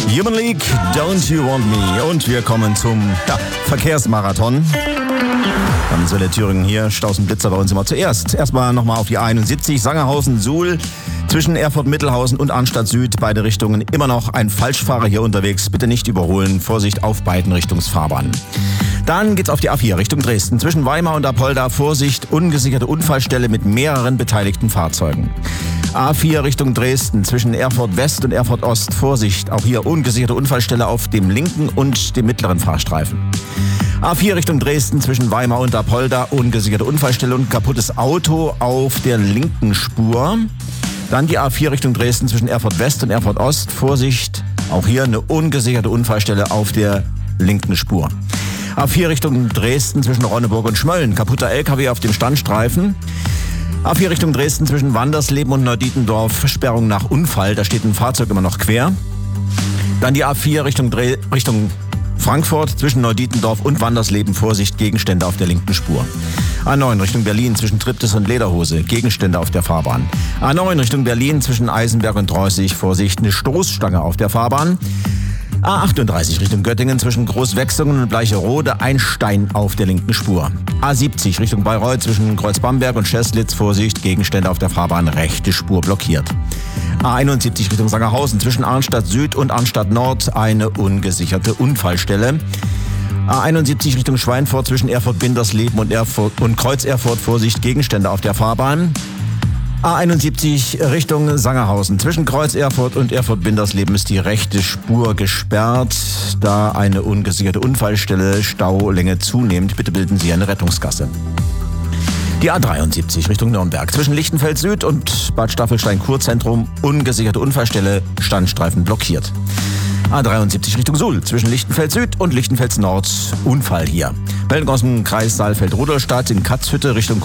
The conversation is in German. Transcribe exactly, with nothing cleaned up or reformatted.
Human League, Don't You Want Me. Und wir kommen zum ja, Verkehrsmarathon. Dann Sölle Thüringen hier, Staus und Blitzer bei uns immer zuerst. Erstmal nochmal auf die einundsiebzig, Sangerhausen-Suhl. Zwischen Erfurt-Mittelhausen und Arnstadt Süd, beide Richtungen immer noch ein Falschfahrer hier unterwegs. Bitte nicht überholen, Vorsicht auf beiden Richtungsfahrbahnen. Dann geht's auf die A vier Richtung Dresden. Zwischen Weimar und Apolda, Vorsicht, ungesicherte Unfallstelle mit mehreren beteiligten Fahrzeugen. A vier Richtung Dresden, zwischen Erfurt West und Erfurt Ost, Vorsicht, auch hier ungesicherte Unfallstelle auf dem linken und dem mittleren Fahrstreifen. A vier Richtung Dresden, zwischen Weimar und Apolda, ungesicherte Unfallstelle und kaputtes Auto auf der linken Spur. Dann die A vier Richtung Dresden, zwischen Erfurt West und Erfurt Ost, Vorsicht, auch hier eine ungesicherte Unfallstelle auf der linken Spur. A vier Richtung Dresden, zwischen Ronneburg und Schmölln, kaputter L K W auf dem Standstreifen. A vier Richtung Dresden, zwischen Wandersleben und Neudietendorf, Sperrung nach Unfall, da steht ein Fahrzeug immer noch quer. Dann die A vier Richtung, Dre- Richtung Frankfurt, zwischen Neudietendorf und Wandersleben, Vorsicht, Gegenstände auf der linken Spur. A neun Richtung Berlin, zwischen Triptis und Lederhose, Gegenstände auf der Fahrbahn. A neun Richtung Berlin, zwischen Eisenberg und Dreußig, Vorsicht, eine Stoßstange auf der Fahrbahn. A achtunddreißig Richtung Göttingen, zwischen Großwechsungen und Bleicherode, ein Stein auf der linken Spur. A siebzig Richtung Bayreuth, zwischen Kreuzbamberg und Scheslitz, Vorsicht, Gegenstände auf der Fahrbahn, rechte Spur blockiert. A einundsiebzig Richtung Sangerhausen, zwischen Arnstadt Süd und Arnstadt Nord, eine ungesicherte Unfallstelle. A einundsiebzig Richtung Schweinfurt, zwischen Erfurt-Bindersleben und, Erfurt und Kreuz Erfurt, Vorsicht, Gegenstände auf der Fahrbahn. A einundsiebzig Richtung Sangerhausen. Zwischen Kreuz Erfurt und Erfurt-Bindersleben ist die rechte Spur gesperrt, da eine ungesicherte Unfallstelle, Staulänge zunehmend. Bitte bilden Sie eine Rettungsgasse. Die A dreiundsiebzig Richtung Nürnberg. Zwischen Lichtenfeld Süd und Bad Staffelstein-Kurzentrum, ungesicherte Unfallstelle, Standstreifen blockiert. A dreiundsiebzig Richtung Suhl, zwischen Lichtenfeld Süd und Lichtenfels Nord, Unfall hier. Meldung aus dem Kreis Saalfeld-Rudolstadt in Katzhütte Richtung